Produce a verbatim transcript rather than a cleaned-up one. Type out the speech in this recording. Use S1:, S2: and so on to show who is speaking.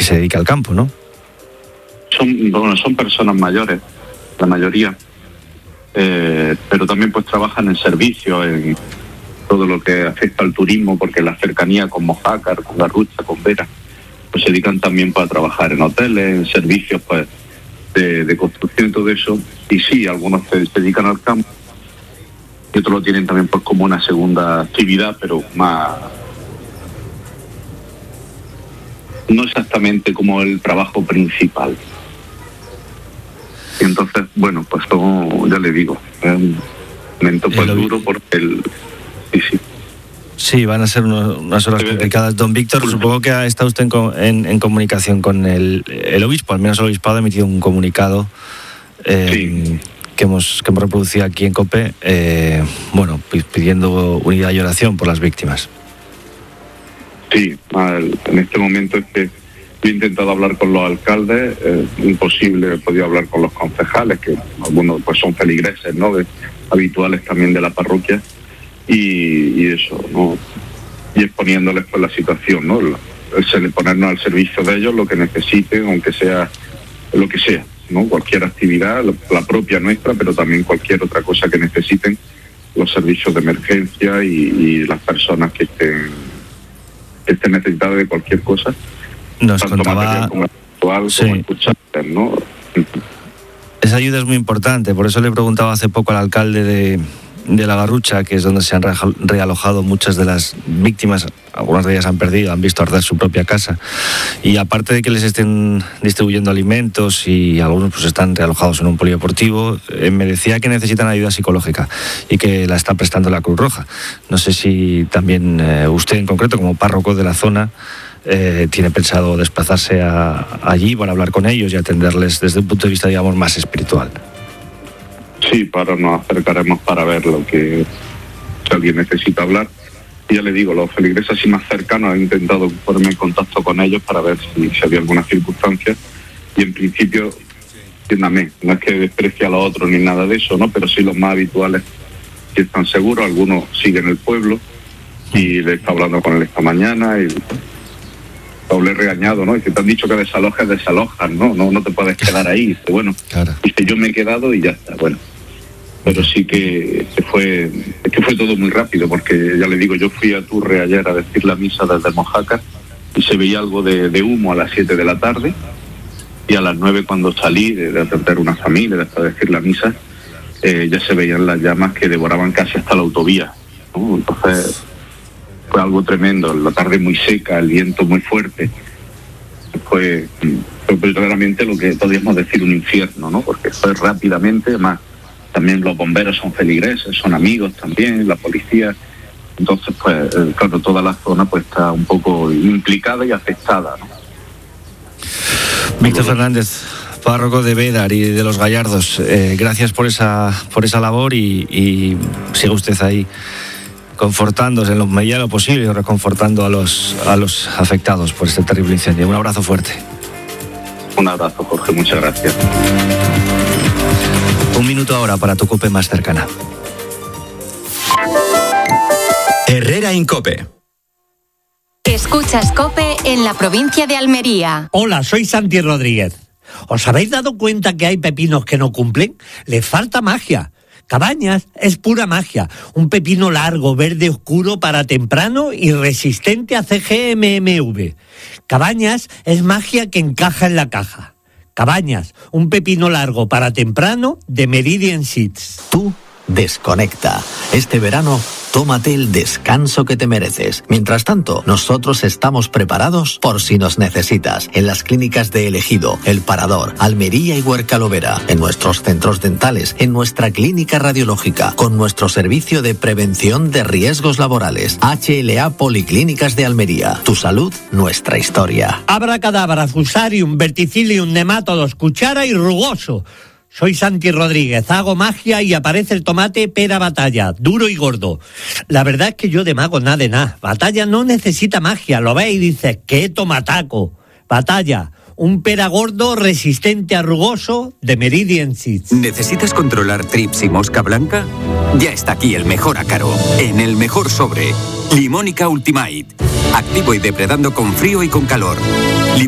S1: que se dedica al campo, ¿no?
S2: Son, bueno, son personas mayores, la mayoría, eh, pero también pues trabajan en servicios, en todo lo que afecta al turismo, porque la cercanía con Mojácar, con Garrucha, con Vera, pues se dedican también para trabajar en hoteles, en servicios pues de, de construcción y todo eso. Y sí, algunos se, se dedican al campo y otros lo tienen también pues como una segunda actividad, pero más, no exactamente como el trabajo principal. Y entonces, bueno, pues todo, ya le digo, es un momento pues
S1: el
S2: duro porque el... Sí, sí.
S1: Sí, van a ser unos, unas horas complicadas. Don Víctor, supongo que ha estado usted en, en, en comunicación con el, el obispo, al menos el obispado ha emitido un comunicado eh, sí. que, hemos, que hemos reproducido aquí en COPE, eh, bueno, pidiendo unidad y oración por las víctimas.
S2: Sí, en este momento es que yo he intentado hablar con los alcaldes, eh, imposible, he podido hablar con los concejales, que algunos pues son feligreses, ¿no?, de, habituales también de la parroquia. Y, y eso, ¿no? Y exponiéndoles pues la situación, ¿no? El, el ponernos al servicio de ellos lo que necesiten, aunque sea lo que sea, ¿no? Cualquier actividad, la propia nuestra, pero también cualquier otra cosa que necesiten los servicios de emergencia y, y las personas que estén, que estén necesitadas de cualquier cosa.
S1: Nos tanto contaba
S2: como actual,
S1: sí.
S2: como escuchar, ¿no?
S1: Esa ayuda es muy importante, por eso le preguntaba hace poco al alcalde de de la Garrucha, que es donde se han realojado muchas de las víctimas, algunas de ellas han perdido, han visto arder su propia casa, y aparte de que les estén distribuyendo alimentos y algunos pues están realojados en un polideportivo, eh, me decía que necesitan ayuda psicológica y que la está prestando la Cruz Roja. No sé si también eh, usted en concreto, como párroco de la zona, eh, tiene pensado desplazarse a, allí para hablar con ellos y atenderles desde un punto de vista, digamos, más espiritual.
S2: Sí, para nos acercaremos para ver lo que si alguien necesita hablar. Y ya le digo, los feligreses así más cercanos he intentado ponerme en contacto con ellos para ver si, si había alguna circunstancia. Y en principio, entiéndame, no es que desprecie a los otros ni nada de eso, ¿no? Pero sí los más habituales que están seguros, algunos siguen el pueblo y le está hablando con él esta mañana y doble regañado, ¿no? Y que te han dicho que desalojes, desalojas, ¿no? No, no te puedes quedar ahí. Dice, bueno, claro. Dice, yo me he quedado y ya está, bueno. Pero sí que, que fue es que fue todo muy rápido, porque ya le digo, yo fui a Turre ayer a decir la misa desde Mojácar y se veía algo de, de humo a las siete de la tarde y a las nueve cuando salí de, de atender una familia, de decir la misa, eh, ya se veían las llamas que devoraban casi hasta la autovía, ¿no? Entonces fue algo tremendo, la tarde muy seca, el viento muy fuerte, fue, fue verdaderamente lo que podríamos decir un infierno, ¿no? Porque fue rápidamente, más también los bomberos son feligreses, son amigos también, la policía. Entonces, pues, claro, toda la zona pues está un poco implicada y afectada, ¿no?
S1: Víctor Fernández, párroco de Bédar y de Los Gallardos, eh, gracias por esa por esa labor y, y siga usted ahí confortándose en lo medida de lo posible y reconfortando a los, a los afectados por este terrible incendio. Un abrazo fuerte.
S2: Un abrazo, Jorge, muchas gracias.
S1: Un minuto ahora para tu COPE más cercana.
S3: Herrera en COPE.
S4: Escuchas COPE en la provincia de Almería.
S5: Hola, soy Santi Rodríguez. ¿Os habéis dado cuenta que hay pepinos que no cumplen? Les falta magia. Cabañas es pura magia. Un pepino largo, verde oscuro para temprano y resistente a C G M M V. Cabañas es magia que encaja en la caja. Cabañas, un pepino largo para temprano de Meridian Seeds.
S6: Tú desconecta. Este verano, tómate el descanso que te mereces. Mientras tanto, nosotros estamos preparados por si nos necesitas. En las clínicas de El Ejido, El Parador, Almería y Huerca-Lovera, en nuestros centros dentales, en nuestra clínica radiológica, con nuestro servicio de prevención de riesgos laborales. H L A Policlínicas de Almería. Tu salud, nuestra historia.
S5: Abracadabra, fusarium, verticillium, nematodos, cuchara y rugoso. Soy Santi Rodríguez, hago magia y aparece el tomate pera Batalla, duro y gordo. La verdad es que yo de mago nada de nada. Batalla no necesita magia, lo ves y dices, ¡qué tomataco! Batalla, un pera gordo resistente a rugoso de Meridian Seeds.
S3: ¿Necesitas controlar trips y mosca blanca? Ya está aquí el mejor ácaro, en el mejor sobre. Limónica Ultimate. Activo y depredando con frío y con calor.